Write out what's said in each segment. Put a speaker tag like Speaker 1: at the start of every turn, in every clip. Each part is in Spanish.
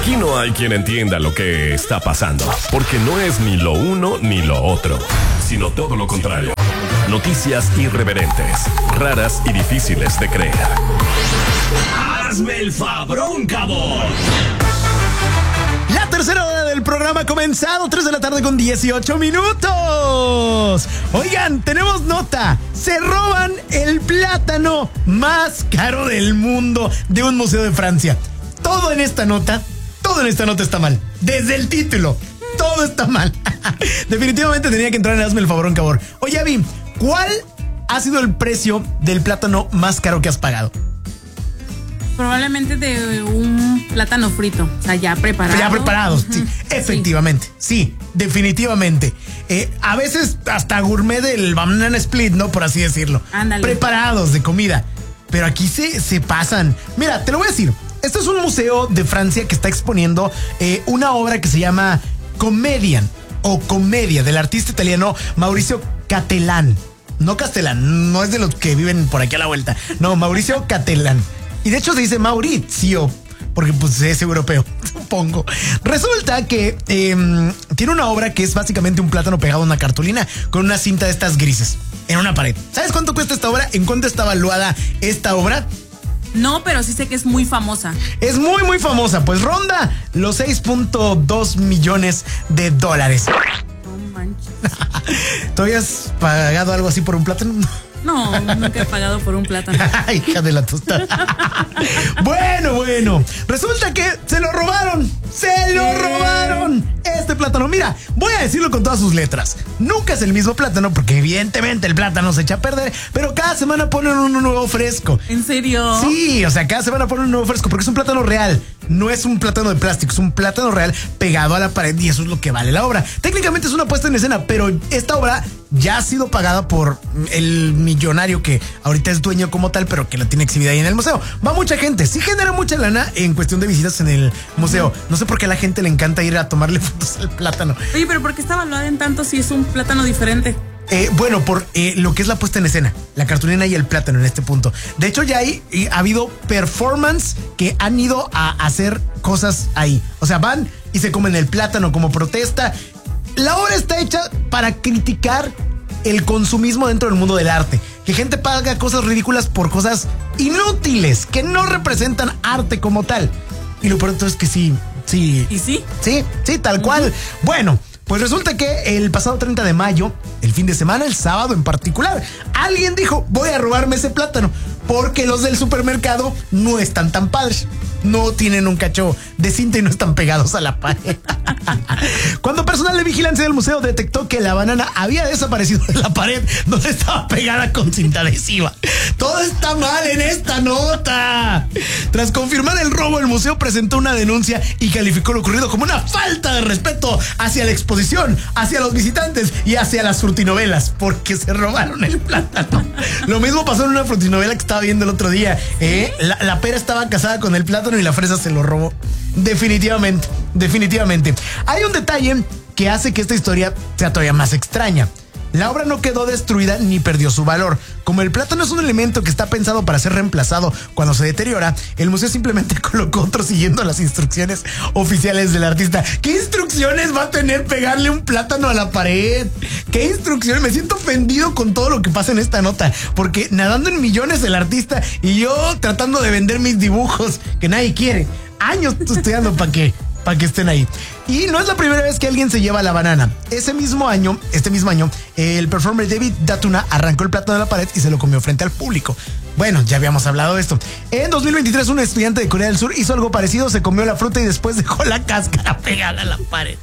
Speaker 1: Aquí no hay quien entienda lo que está pasando, porque no es ni lo uno ni lo otro, sino todo lo contrario. Noticias irreverentes, raras y difíciles de creer. ¡Hazme el fabrón, cabrón!
Speaker 2: La tercera hora del programa ha comenzado, 3 de la tarde con 18 minutos. Oigan, tenemos nota. Se roban el plátano más caro del mundo de un museo de Francia. Todo en esta nota está mal. Desde el título, todo está mal. Definitivamente tenía que entrar en Hazme el fabrón, cabrón. Oye, Abby, ¿cuál ha sido el precio del plátano más caro que has pagado?
Speaker 3: Probablemente de un plátano frito, o sea, ya preparado.
Speaker 2: Ya preparados, sí, efectivamente, sí, definitivamente. A veces hasta gourmet del banana split, ¿no? Por así decirlo.
Speaker 3: Ándale.
Speaker 2: Preparados de comida. Pero aquí se pasan. Mira, te lo voy a decir. Este es un museo de Francia que está exponiendo una obra que se llama Comedian o Comedia del artista italiano Mauricio Cattelan. No Castellán, no es de los que viven por aquí a la vuelta. No, Mauricio Cattelan. Y de hecho se dice Maurizio, porque pues es europeo, supongo. Resulta que tiene una obra que es básicamente un plátano pegado a una cartulina con una cinta de estas grises en una pared. ¿Sabes cuánto cuesta esta obra? ¿En cuánto está valuada esta obra?
Speaker 3: No, pero sí sé que es muy famosa.
Speaker 2: Es muy, muy famosa. Pues ronda los $6.2 millones.
Speaker 3: No manches.
Speaker 2: ¿Tú habías pagado algo así por un plátano?
Speaker 3: No, nunca he pagado por un plátano.
Speaker 2: Hija de la tostada. Bueno. Resulta que se lo robaron. ¡Se lo robaron! Este plátano. Mira, voy a decirlo con todas sus letras. Nunca es el mismo plátano, porque evidentemente el plátano se echa a perder, pero cada semana ponen uno nuevo fresco.
Speaker 3: ¿En serio?
Speaker 2: Sí, o sea, cada semana ponen un nuevo fresco, porque es un plátano real. No es un plátano de plástico, es un plátano real pegado a la pared, y eso es lo que vale la obra. Técnicamente es una puesta en escena, pero esta obra ya ha sido pagada por el millonario que ahorita es dueño como tal, pero que la tiene exhibida ahí en el museo. Va mucha gente, sí genera mucha lana en cuestión de visitas en el museo. No sé por qué a la gente le encanta ir a tomarle fotos al plátano.
Speaker 3: Oye, pero ¿por qué está valuada en tanto si es un plátano diferente?
Speaker 2: Bueno, por lo que es la puesta en escena, la cartulina y el plátano en este punto. De hecho, ya ha habido performance que han ido a hacer cosas ahí. O sea, van y se comen el plátano como protesta. La obra está hecha para criticar el consumismo dentro del mundo del arte. Que gente paga cosas ridículas por cosas inútiles, que no representan arte como tal. Y lo pronto es que sí.
Speaker 3: ¿Y sí?
Speaker 2: Sí, tal cual. Bueno, pues resulta que el pasado 30 de mayo, el fin de semana, el sábado en particular, alguien dijo, voy a robarme ese plátano, porque los del supermercado no están tan padres. No tienen un cacho de cinta y no están pegados a la pared. Cuando personal de vigilancia del museo detectó que la banana había desaparecido de la pared donde estaba pegada con cinta adhesiva. Todo está mal en esta nota. Tras confirmar el robo, el museo presentó una denuncia y calificó lo ocurrido como una falta de respeto hacia la exposición, hacia los visitantes y hacia las frutinovelas, porque se robaron el plátano. Lo mismo pasó en una frutinovela que estaba viendo el otro día. La pera estaba casada con el plátano y la fresa se lo robó. Definitivamente. Hay un detalle que hace que esta historia sea todavía más extraña. La obra no quedó destruida ni perdió su valor. Como el plátano es un elemento que está pensado para ser reemplazado cuando se deteriora, el museo simplemente colocó otro siguiendo las instrucciones oficiales del artista. ¿Qué instrucciones va a tener pegarle un plátano a la pared? ¿Qué instrucciones? Me siento ofendido con todo lo que pasa en esta nota, porque nadando en millones el artista y yo tratando de vender mis dibujos que nadie quiere. Años estudiando para que estén ahí. Y no es la primera vez que alguien se lleva la banana. Este mismo año, el performer David Datuna arrancó el plátano de la pared y se lo comió frente al público. Bueno, ya habíamos hablado de esto. En 2023, un estudiante de Corea del Sur hizo algo parecido, se comió la fruta y después dejó la cáscara pegada a la pared.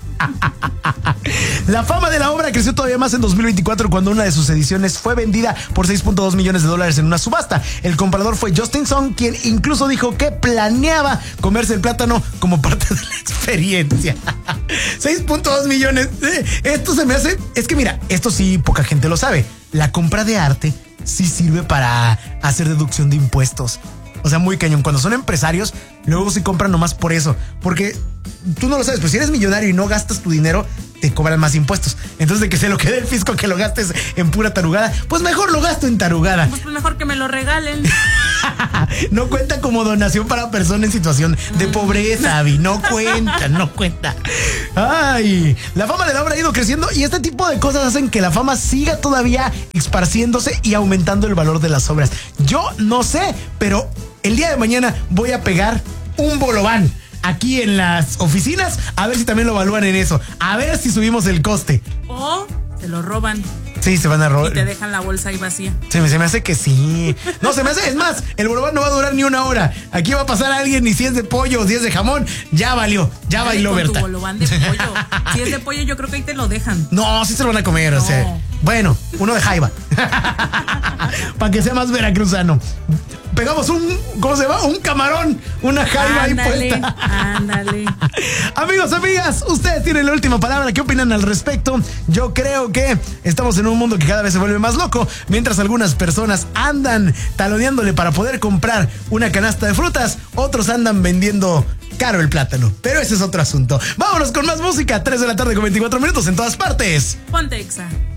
Speaker 2: La fama de la obra creció todavía más en 2024 cuando una de sus ediciones fue vendida por $6.2 millones en una subasta. El comprador fue Justin Song, quien incluso dijo que planeaba comerse el plátano como parte de la experiencia. 6.2 millones. Esto se me hace... Es que mira, esto sí poca gente lo sabe. La compra de arte sí sirve para hacer deducción de impuestos. O sea, muy cañón. Cuando son empresarios, luego se compran nomás por eso. Porque tú no lo sabes, pero si eres millonario y no gastas tu dinero, te cobran más impuestos. Entonces, de que se lo quede el fisco que lo gastes en pura tarugada, pues mejor lo gasto en tarugada.
Speaker 3: Pues mejor que me lo regalen.
Speaker 2: No cuenta como donación para persona en situación de pobreza, Abby. No cuenta. Ay, la fama de Laura ha ido creciendo y este tipo de cosas hacen que la fama siga todavía esparciéndose y aumentando el valor de las obras. Yo no sé, pero el día de mañana voy a pegar un bolobán aquí en las oficinas, a ver si también lo evalúan en eso, a ver si subimos el coste.
Speaker 3: O se lo roban.
Speaker 2: Sí, se van a robar.
Speaker 3: Y te dejan la bolsa ahí vacía.
Speaker 2: Se me hace que sí. No, se me hace, es más, el bolobán no va a durar ni una hora. Aquí va a pasar alguien y si es de pollo o si es de jamón, ya valió, ya bailó
Speaker 3: con
Speaker 2: Berta.
Speaker 3: Tu bolobán de pollo. Si es de pollo, yo creo que ahí te lo dejan.
Speaker 2: No, sí se lo van a comer,
Speaker 3: No.
Speaker 2: o sea. Bueno, uno de jaiba. Para que sea más veracruzano. Pegamos ¿cómo se llama? Un camarón, una jaiba ahí puesta.
Speaker 3: Ándale.
Speaker 2: Amigos, amigas, ustedes tienen la última palabra. ¿Qué opinan al respecto? Yo creo que estamos en un mundo que cada vez se vuelve más loco, mientras algunas personas andan taloneándole para poder comprar una canasta de frutas, otros andan vendiendo caro el plátano. Pero ese es otro asunto. Vámonos con más música. 3 de la tarde con 24 minutos en todas partes.
Speaker 3: Ponte Exa.